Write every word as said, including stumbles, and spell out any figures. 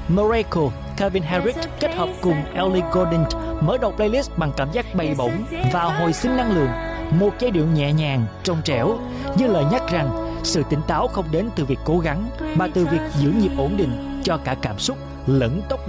Miracle, Calvin Harris kết hợp cùng Ellie Goulding mở đầu playlist bằng cảm giác bay bổng và hồi sinh năng lượng. Một giai điệu nhẹ nhàng, trong trẻo, như lời nhắc rằng sự tỉnh táo không đến từ việc cố gắng, mà từ việc giữ nhịp ổn định cho cả cảm xúc lẫn tốc độ.